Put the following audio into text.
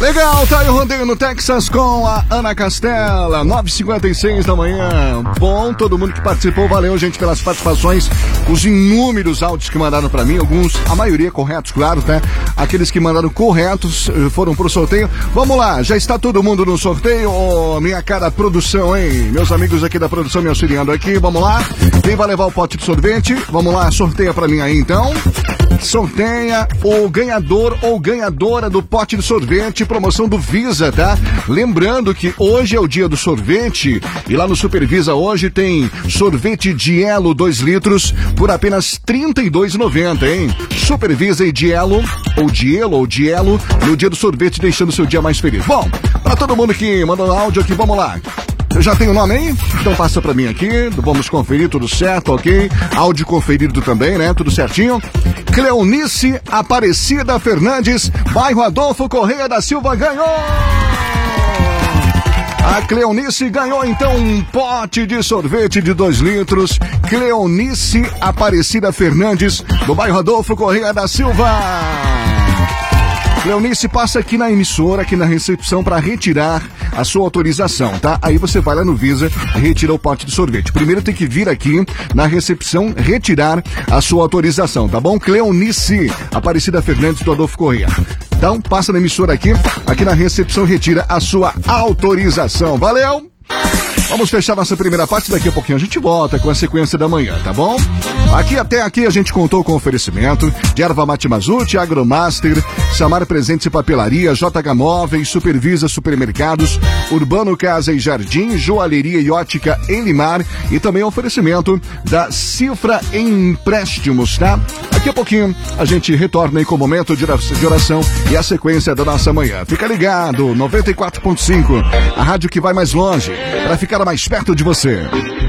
Legal, tá aí o rodeio no Texas com a Ana Castela, 9h56 da manhã. Bom, todo mundo que participou, valeu, gente, pelas participações, os inúmeros áudios que mandaram pra mim, alguns, a maioria corretos, claro, né? Aqueles que mandaram corretos foram pro sorteio. Vamos lá, já está todo mundo no sorteio, minha cara produção, hein? Meus amigos aqui da produção me auxiliando aqui, vamos lá. Quem vai levar o pote de sorvete? Vamos lá, sorteia pra mim aí, então. Sorteia o ganhador ou ganhadora do pote de sorvete, promoção do Visa, tá? Lembrando que hoje é o dia do sorvete e lá no Supervisa hoje tem sorvete Dielo 2 litros por apenas R$ 32,90, hein? Supervisa e Dielo, ou Dielo, no dia do sorvete, deixando seu dia mais feliz. Bom, pra todo mundo que mandou áudio aqui, vamos lá. Já tem o nome aí? Então passa pra mim aqui, vamos conferir, tudo certo, ok? Áudio conferido também, né? Tudo certinho. Cleonice Aparecida Fernandes, bairro Adolfo Correia da Silva, ganhou! A Cleonice ganhou então um pote de sorvete de 2 litros. Cleonice Aparecida Fernandes, do bairro Adolfo Correia da Silva. Cleonice, passa aqui na emissora, aqui na recepção, para retirar a sua autorização, tá? Aí você vai lá no Visa e retira o pote de sorvete. Primeiro tem que vir aqui na recepção retirar a sua autorização, tá bom? Cleonice Aparecida Fernandes, do Adolfo Correia. Então, passa na emissora aqui na recepção, retira a sua autorização. Valeu! Vamos fechar nossa primeira parte, daqui a pouquinho a gente volta com a sequência da manhã, tá bom? Até aqui a gente contou com oferecimento de Erva Mate Mazute, Agromaster, Samar Presentes e Papelaria, JH Móveis, Supervisa Supermercados, Urbano Casa e Jardim, Joalheria e Ótica Elimar e também oferecimento da Cifra Empréstimos, tá? Daqui a pouquinho a gente retorna aí com o momento de oração e a sequência da nossa manhã. Fica ligado, 94.5, a rádio que vai mais longe, para ficar mais perto de você.